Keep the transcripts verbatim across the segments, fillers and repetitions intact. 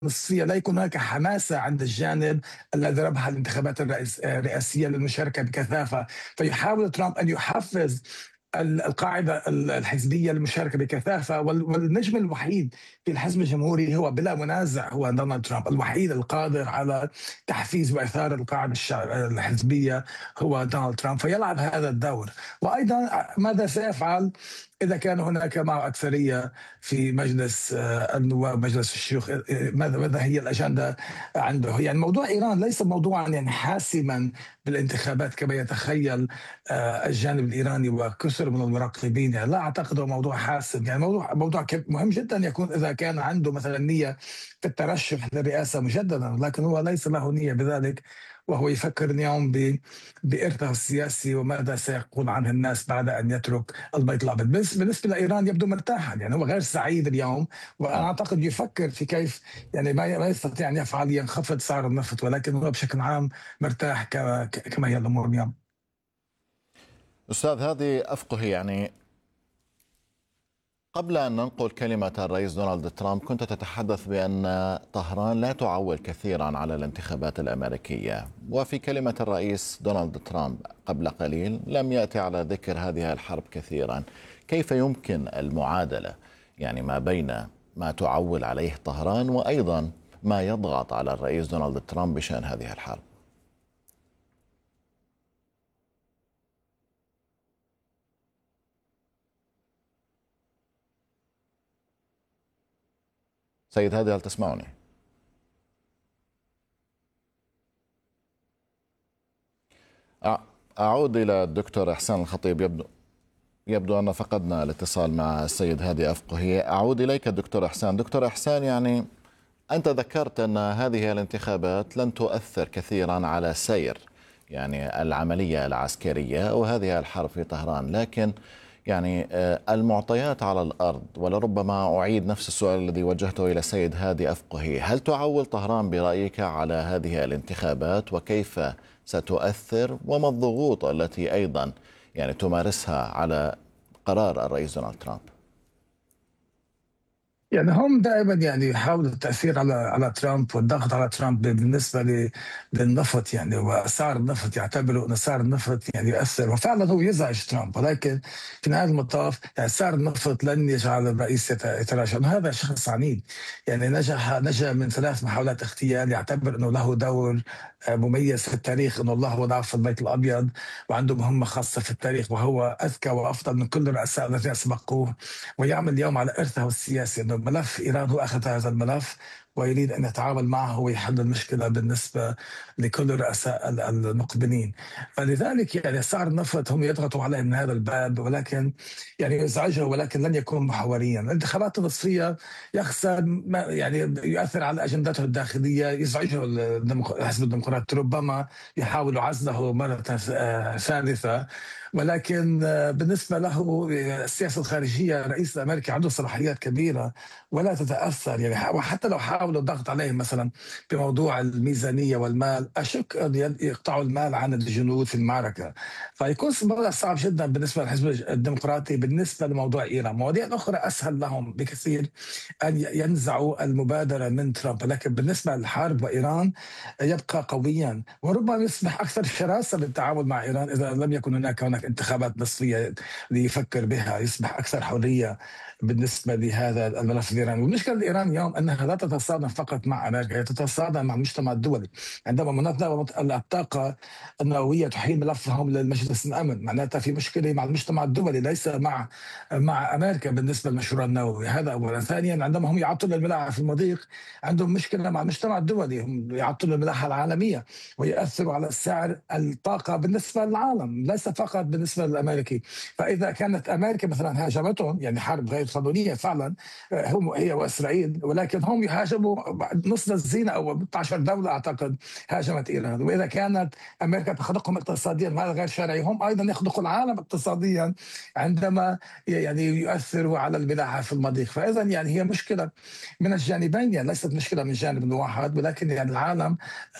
نصفية، لا يكون هناك حماسة عند الجانب الذي ربح الانتخابات الرئيس- الرئاسية للمشاركة بكثافة. فيحاول ترامب أن يحفز ال- القاعدة ال- الحزبية للمشاركة بكثافة، وال- والنجم الوحيد في الحزب الجمهوري هو بلا منازع هو دونالد ترامب، الوحيد القادر على تحفيز وإثارة القاعدة الشع- الحزبية هو دونالد ترامب، فيلعب هذا الدور. وأيضا ماذا سيفعل إذا كان هناك معه أكثرية في مجلس آه، النواب، مجلس الشيوخ؟ آه، ماذا ماذا هي الأجندة عنده؟ يعني موضوع إيران ليس موضوعا يعني حاسما بالانتخابات كما يتخيل آه، الجانب الإيراني وكثر من المراقبين. يعني لا أعتقد هو موضوع حاسم، يعني موضوع موضوع ك- مهم جدا يكون إذا كان عنده مثلا نية في الترشح للرئاسة مجددا، لكن هو ليس له نية بذلك، وهو يفكر اليوم ب- بإرثه السياسي وماذا سيقول عنه الناس بعد أن يترك البيت الأبيض. بالنسبة بالنسبة لإيران يبدو مرتاحا، يعني هو غير سعيد اليوم، وأنا نعم. أعتقد يفكر في كيف يعني ما ما يستطيع أن يفعل ينخفض سعر النفط، ولكن هو بشكل عام مرتاح كما كما هي الأمور اليوم. أستاذ هادي أفقهي، يعني قبل أن ننقل كلمة الرئيس دونالد ترامب كنت تتحدث بأن طهران لا تعول كثيرا على الانتخابات الأمريكية، وفي كلمة الرئيس دونالد ترامب قبل قليل لم يأتي على ذكر هذه الحرب كثيرا. كيف يمكن المعادلة يعني ما بين ما تعول عليه طهران وأيضا ما يضغط على الرئيس دونالد ترامب بشأن هذه الحرب؟ سيد هادي، هل تسمعني؟ أع- أعود إلى الدكتور إحسان الخطيب. يبدو يبدو أن فقدنا الاتصال مع السيد هادي أفقهي. أعود إليك دكتور إحسان. دكتور إحسان، يعني أنت ذكرت أن هذه الانتخابات لن تؤثر كثيرا على سير يعني العملية العسكرية وهذه الحرب في طهران، لكن يعني آه، المعطيات على الأرض، ولربما أعيد نفس السؤال الذي وجهته إلى السيد هادي أفقهي، هل تعول طهران برأيك على هذه الانتخابات وكيف ستؤثر، وما الضغوط التي أيضا يعني تمارسها على قرار الرئيس دونالد ترامب؟ يعني هم دائما يعني يحاولوا التاثير على على ترامب والضغط على ترامب بالنسبه ل- للنفط، يعني وسعر النفط، يعتبروا ان سعر النفط يعني يؤثر، وفعلا هو يزعج ترامب، ولكن في نهايه المطاف يعني سعر النفط لن يجعل الرئيس يت- يتراجع. هذا شخص عنيد، يعني نجح نجا من ثلاث محاولات اغتيال، يعتبر انه له دور آه، مميز في التاريخ، انه الله وضعه في البيت الابيض وعنده مهمه خاصه في التاريخ، وهو اذكى وافضل من كل الرؤساء الذين سبقوه، ويعمل اليوم على إرثه السياسي أنه ملف إيران هو أخذ هذا الملف ويريد أن يتعامل معه ويحل المشكلة بالنسبة لكل الرؤساء ال- المقبلين. فلذلك يعني سعر النفط هم يضغطوا عليه من هذا الباب، ولكن يعني يزعجه، ولكن لن يكون محوريا. الانتخابات النصفية يخسر ما- يعني يؤثر على أجندته الداخلية، يزعجه الديمق- الحزب الديمقراطي، ربما يحاول عزله مرة آه، ثالثة. ولكن آه، بالنسبة له آه، السياسة الخارجية، الرئيس الأمريكي عنده صلاحيات كبيرة ولا تتأثر، يعني ح- وحتى لو حاولوا الضغط عليه مثلا بموضوع الميزانية والمال، أشك أن ي- يقطعوا المال عن الجنود في المعركة. فيكون موضوع صعب جدا بالنسبة للحزب الديمقراطي. بالنسبة لموضوع إيران، مواضيع أخرى أسهل لهم بكثير أن ي- ينزعوا المبادرة من ترامب، لكن بالنسبة للحرب وإيران يبقى قويا، وربما يصبح أكثر شراسة بالتعامل مع إيران إذا لم يكن هناك هناك انتخابات نصفية ليفكر بها، يصبح أكثر حرية بالنسبة لهذا الملف الإيراني. والمشكلة الإيران اليوم أنها لا تتصادم فقط مع أمريكا، هي تتصادم مع المجتمع الدولي. عندما منظمة الطاقة النووية تحيل ملفهم للمجلس الأمن، معناتها في مشكلة مع المجتمع الدولي، ليس مع مع أمريكا بالنسبة للمشروع النووي. هذا أولا. ثانيا، عندما هم يعطلوا الملاحة في المضيق عندهم مشكلة مع المجتمع الدولي، هم يعطلوا الملاحة العالمية ويؤثروا على سعر الطاقة بالنسبة للعالم، ليس فقط بالنسبة للأمريكي. فإذا كانت أمريكا مثلا هاجمتهم، يعني حرب غير قانونية فعلا، آه، هم هي وإسرائيل، ولكن هم يهاجموا نص الزينة أو اثنتي عشرة دولة أعتقد هاجمت إيران. وإذا كانت أمريكا تخنقهم اقتصاديا، هذا غير شرعي، هم أيضا يخنقوا العالم اقتصاديا عندما يعني يؤثروا على الملاحة في المضيق. فإذا يعني هي مشكلة من الجانبين، يعني ليست مشكلة من جانب واحد، ولكن يعني العالم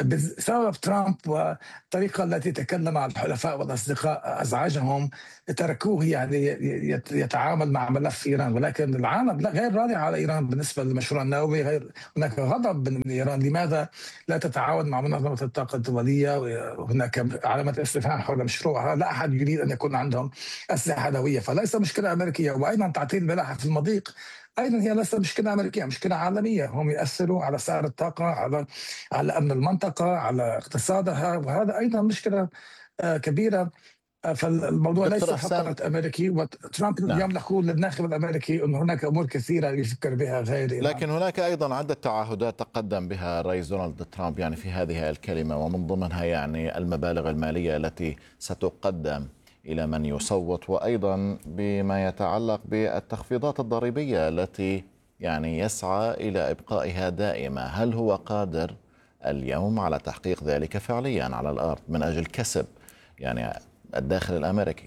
بسبب ترامب والطريقة التي تكلم عن الحلفاء والأصدقاء أزعجهم، تركوه يعني يت- يتعامل مع ملف إيران. ولكن العالم لا غير راضي على إيران بالنسبة للمشروع النووي، غير هناك غضب من ايران، لماذا لا تتعاون مع منظمه الطاقه الدوليه؟ وهناك علامه استفهام حول مشروعها. لا احد يريد ان يكون عندهم اسلحه نوويه، فليس مشكله امريكيه. وايضا تعطيل الملاحه في المضيق ايضا هي ليست مشكله امريكيه، مشكله عالميه. هم ياثروا على سعر الطاقه، على على امن المنطقه، على اقتصادها، وهذا ايضا مشكله آه، كبيره. آه، فالموضوع دكتور ليس إحسان، فقط امريكي. وترامب نعم، اليوم يقول للناخب الامريكي انه هناك امور كثيره يفكر بها غير ايران. لكن هناك أيضا عدة تعهدات تقدم بها الرئيس دونالد ترامب يعني في هذه الكلمة، ومن ضمنها يعني المبالغ المالية التي ستقدم إلى من يصوت، وأيضا بما يتعلق بالتخفيضات الضريبية التي يعني يسعى إلى إبقائها دائمة. هل هو قادر اليوم على تحقيق ذلك فعليا على الأرض من أجل كسب يعني الداخل الأمريكي؟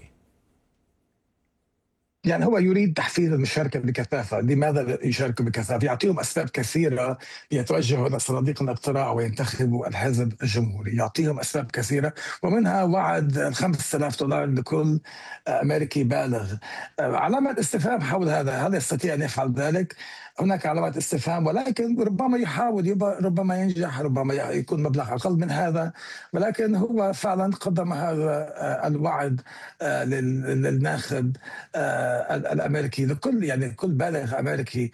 يعني هو يريد تحفيز المشاركة بكثافة. لماذا يشاركوا بكثافة؟ يعطيهم أسباب كثيرة ليتوجهوا إلى صناديق الاقتراع وينتخبوا الحزب الجمهوري. يعطيهم أسباب كثيرة، ومنها وعد خمسة آلاف دولار لكل أمريكي بالغ. علامة استفهام حول هذا، هل يستطيع أن يفعل ذلك؟ هناك علامات استفهام، ولكن ربما يحاول، ربما ينجح، ربما يكون مبلغ أقل من هذا. ولكن هو فعلا قدم هذا الوعد للناخب الامريكي، لكل يعني كل بالغ امريكي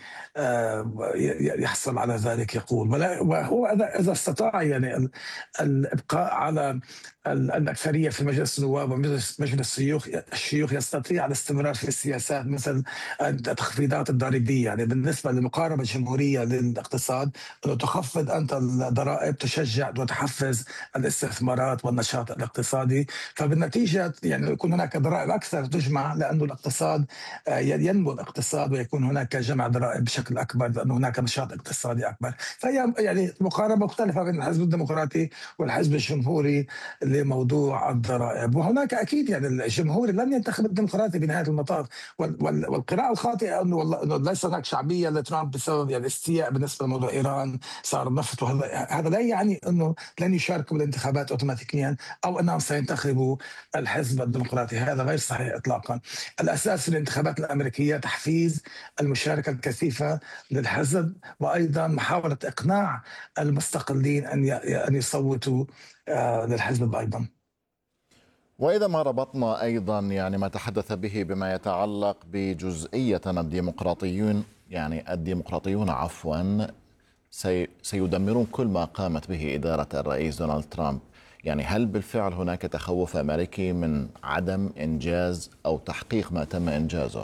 يحصل على ذلك يقول. وهو اذا استطاع يعني الابقاء على الاكثريه في مجلس النواب ومجلس مجلس الشيوخ الشيوخ يستطيع الاستمرار في السياسات مثل التخفيضات الضريبيه. يعني بالنسبه للمقاربه الجمهوريه للاقتصاد، انه تخفض انت الضرائب تشجع وتحفز الاستثمارات والنشاط الاقتصادي. فبالنتيجه يعني يكون هناك ضرائب اكثر تجمع، لانه الاقتصاد ينمو الاقتصاد ويكون هناك جمع ضرائب بشكل اكبر، لانه هناك نشاط اقتصادي اكبر. فهي يعني مقاربه مختلفه بين الحزب الديمقراطي والحزب الجمهوري لموضوع الضرائب. وهناك اكيد يعني الجمهوري لن ينتخب الديمقراطي بنهايه المطاف. والقراءه الخاطئه انه والله انه ليس هناك شعبيه لترامب بسبب يعني استياء بالنسبه لموضوع ايران، صار النفط، وهذا هذا لا يعني انه لن يشاركوا بالانتخابات اوتوماتيكيا او انهم سينتخبوا الحزب الديمقراطي. هذا غير صحيح اطلاقا. الاساس في الانتخابات الامريكيه تحفيز المشاركه الكثيفه للحزب، وايضا محاوله اقناع المستقلين ان ان يصوتوا للحزب ايضا. وإذا ما ربطنا أيضا يعني ما تحدث به بما يتعلق بجزئية الديمقراطيون يعني الديمقراطيون عفوا سي سيدمرون كل ما قامت به إدارة الرئيس دونالد ترامب، يعني هل بالفعل هناك تخوف أمريكي من عدم إنجاز أو تحقيق ما تم إنجازه؟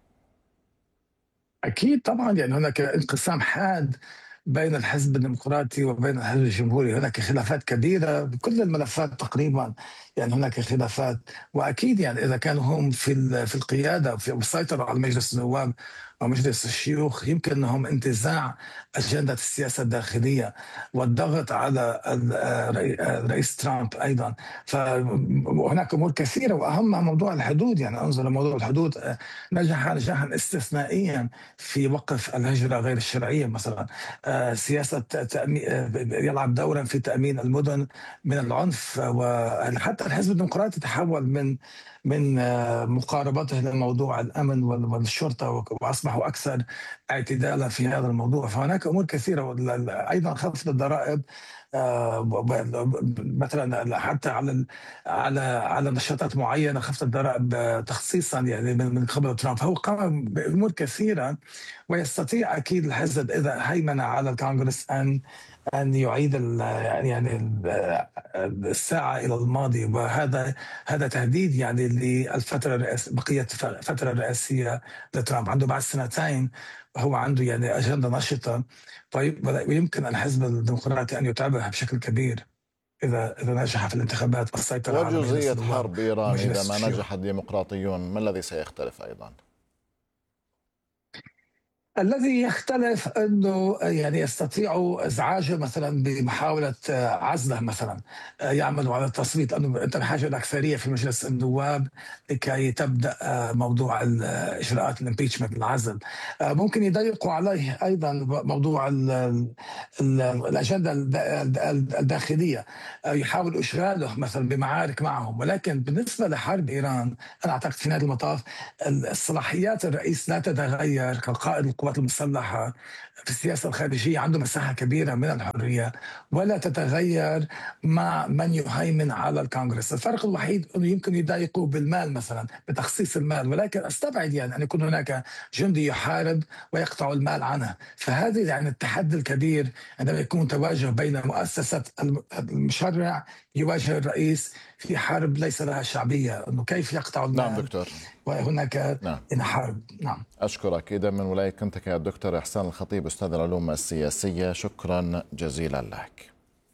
أكيد طبعا، يعني هناك انقسام حاد بين الحزب الديمقراطي وبين الحزب الجمهوري. هناك خلافات كبيرة بكل الملفات تقريبا، يعني هناك خلافات. وأكيد يعني إذا كانوا هم في في القيادة وفي السيطرة على مجلس النواب ومجلس الشيوخ، يمكن أنهم انتزاع أجندة السياسة الداخلية والضغط على الرئيس ترامب أيضا. فهناك أمور كثيرة وأهمها موضوع الحدود. يعني أنظر لموضوع الحدود، نجح نجاحا استثنائيا في وقف الهجرة غير الشرعية مثلا. سياسة تأمين يلعب دورا في تأمين المدن من العنف. وحتى الحزب الديمقراطي تحول من من مقاربته لموضوع الأمن والشرطة، وأصبحوا أكثر اعتدالا في هذا الموضوع. فهناك أمور كثيرة. أيضا خفض الضرائب مثلا حتى على على على نشاطات معينه، خفض الضرائب تخصيصا يعني من قبل ترامب. فهو قام بامور كثيره، ويستطيع اكيد الحزب اذا هيمن على الكونغرس ان ان يعيد يعني الساعه الى الماضي. وهذا هذا تهديد يعني للفتره الرئاسيه، بقيه الفتره الرئاسيه لترامب. عنده بعد سنتين هو عنده يعني اجنده نشطه. طيب، ويمكن الحزب الديمقراطي ان يتعبها بشكل كبير اذا اذا نجح في الانتخابات والسيطره على مجلس وجزئية النواب حرب إيران إذا ومجلس ما نجح الشيوخ. الديمقراطيون، ما الذي سيختلف أيضا؟ الذي يختلف انه يعني يستطيعوا ازعاجه مثلا بمحاوله عزله مثلا، يعملوا على التصويت، انه انت بحاجه الاكثريه في مجلس النواب لكي تبدا موضوع اجراءات الامبيتشمنت، العزل. ممكن يضيقوا عليه ايضا موضوع ال ال الاجنده الداخليه، يحاول اشغاله مثلا بمعارك معهم. ولكن بالنسبه لحرب ايران، انا اعتقد في نهايه المطاف الصلاحيات الرئيس لا تتغير كقائد القوات المسلحة في السياسة الخارجية عنده مساحة كبيرة من الحرية ولا تتغير مع من يهيمن على الكونغرس. الفرق الوحيد أنه يمكن يضايقوه بالمال مثلا، بتخصيص المال، ولكن أستبعد يعني أن يكون هناك جندي يحارب ويقطع المال عنه. فهذا يعني التحدي الكبير عندما يكون تواجه بين مؤسسة المشرع يواجه الرئيس في حرب ليس لها شعبية، أنه كيف يقطع المال. نعم دكتور. وهناك نعم. حرب. نعم. أشكرك. إذا من ولاية كنتاكي الدكتور إحسان الخطيب أستاذ العلوم السياسية، شكرا جزيلا لك.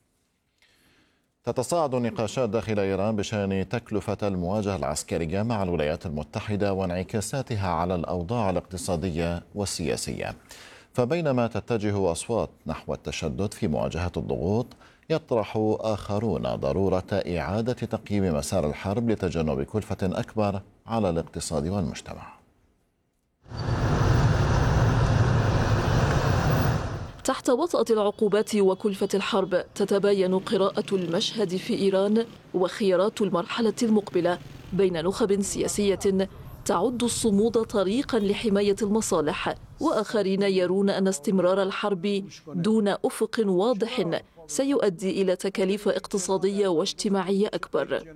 تتصاعد النقاشات داخل إيران بشأن تكلفة المواجهة العسكرية مع الولايات المتحدة وانعكاساتها على الأوضاع الاقتصادية والسياسية. فبينما تتجه أصوات نحو التشدد في مواجهة الضغوط، يطرح آخرون ضرورة إعادة تقييم مسار الحرب لتجنب كلفة أكبر على الاقتصاد والمجتمع. تحت وطأة العقوبات وكلفة الحرب تتباين قراءة المشهد في إيران وخيارات المرحلة المقبلة بين نخب سياسية تعد الصمود طريقا لحماية المصالح، وآخرين يرون أن استمرار الحرب دون أفق واضح سيؤدي إلى تكاليف اقتصادية واجتماعية أكبر.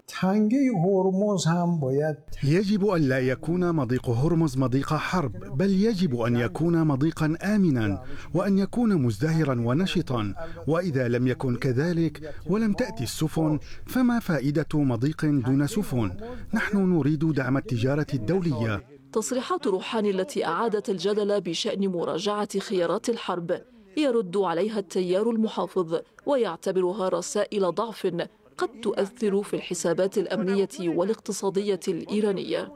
يجب أن لا يكون مضيق هرمز مضيق حرب، بل يجب أن يكون مضيقا آمنا وأن يكون مزدهرا ونشطا، وإذا لم يكن كذلك ولم تأتي السفن فما فائدة مضيق دون سفن؟ نحن نريد دعم التجارة الدولية. تصريحات روحاني التي أعادت الجدل بشأن مراجعة خيارات الحرب يرد عليها التيار المحافظ ويعتبرها رسائل ضعف قد تؤثر في الحسابات الأمنية والاقتصادية الإيرانية.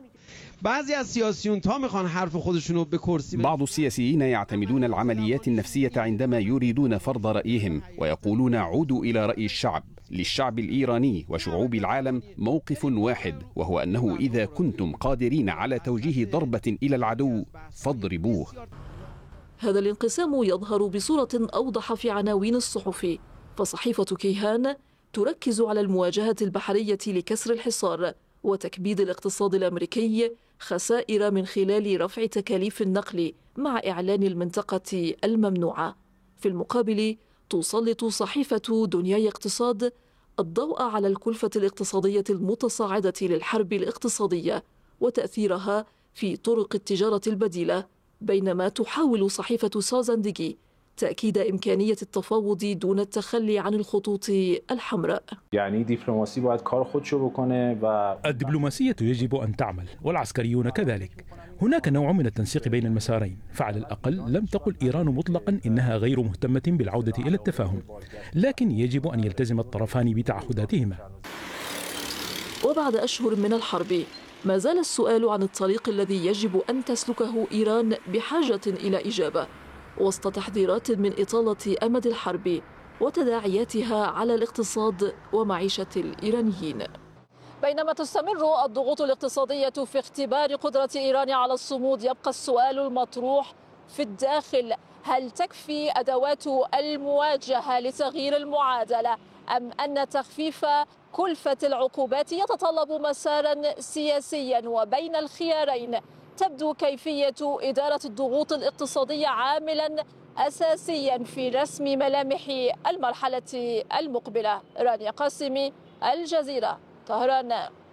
بعض السياسيين يعتمدون العمليات النفسية عندما يريدون فرض رأيهم، ويقولون عودوا إلى رأي الشعب. للشعب الإيراني وشعوب العالم موقف واحد، وهو أنه إذا كنتم قادرين على توجيه ضربة إلى العدو فاضربوه. هذا الانقسام يظهر بصورة أوضح في عناوين الصحف، فصحيفة كيهان تركز على المواجهة البحرية لكسر الحصار وتكبيد الاقتصاد الأمريكي خسائر من خلال رفع تكاليف النقل مع إعلان المنطقة الممنوعة. في المقابل تسلط صحيفة دنياي اقتصاد الضوء على الكلفة الاقتصادية المتصاعدة للحرب الاقتصادية وتأثيرها في طرق التجارة البديلة، بينما تحاول صحيفة سازندجي تأكيد إمكانية التفاوض دون التخلي عن الخطوط الحمراء. يعني دبلوماسي باید کار خودشو بکنه و الدبلوماسية يجب أن تعمل والعسكريون كذلك. هناك نوع من التنسيق بين المسارين، فعلى الأقل لم تقل إيران مطلقا إنها غير مهتمة بالعودة إلى التفاهم، لكن يجب أن يلتزم الطرفان بتعهداتهما. وبعد أشهر من الحرب ما زال السؤال عن الطريق الذي يجب أن تسلكه إيران بحاجة إلى إجابة، وسط تحذيرات من إطالة أمد الحرب وتداعياتها على الاقتصاد ومعيشة الإيرانيين. بينما تستمر الضغوط الاقتصادية في اختبار قدرة إيران على الصمود، يبقى السؤال المطروح في الداخل: هل تكفي أدوات المواجهة لتغيير المعادلة، أم أن تخفيف كلفة العقوبات يتطلب مسارا سياسيا؟ وبين الخيارين تبدو كيفية إدارة الضغوط الاقتصادية عاملا أساسيا في رسم ملامح المرحلة المقبلة. رانيا قاسمي، الجزيرة، طهران.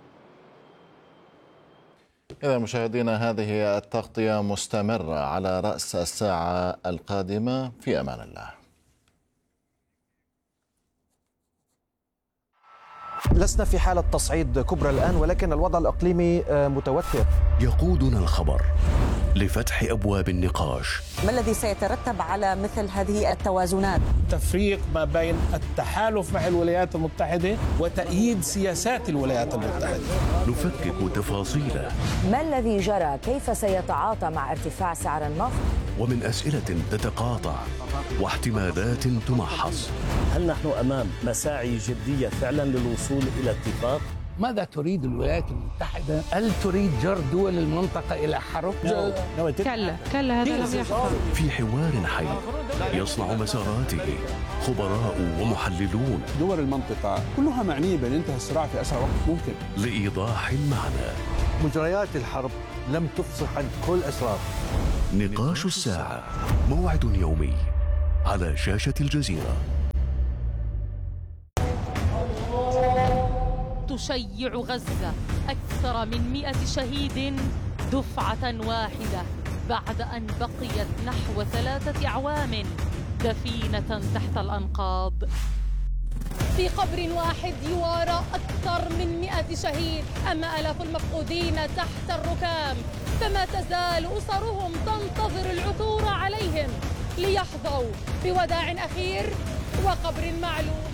إذا مشاهدينا هذه التغطية مستمرة على رأس الساعة القادمة. في أمان الله. لسنا في حالة تصعيد كبرى الآن، ولكن الوضع الإقليمي متوتر. يقودنا الخبر لفتح أبواب النقاش. ما الذي سيترتب على مثل هذه التوازنات؟ تفريق ما بين التحالف مع الولايات المتحدة وتأييد سياسات الولايات المتحدة. نفكك تفاصيله. ما الذي جرى؟ كيف سيتعاطى مع ارتفاع سعر النفط؟ ومن أسئلة تتقاطع واحتمالات تمحص. هل نحن أمام مساعي جدية فعلا للوصول إلى اتفاق؟ ماذا تريد الولايات المتحدة؟ هل تريد جر دول المنطقة إلى حرب؟ كلا كلا هذا لم يحصل. في حوار حي يصنع مساراته خبراء ومحللون. دول المنطقة كلها معنية بانتهاء الصراع في أسرع وقت ممكن. لإيضاح المعنى. مجريات الحرب لم تفصح عن كل أسرار. نقاش الساعة، موعد يومي على شاشة الجزيرة. تشيع غزة أكثر من مئة شهيد دفعة واحدة بعد أن بقيت نحو ثلاثة أعوام دفينة تحت الأنقاض. في قبر واحد يوارى أكثر من مئة شهيد، أما آلاف المفقودين تحت الركام، فما تزال أسرهم تنتظر العثور عليهم ليحظوا بوداع أخير وقبر معلوم.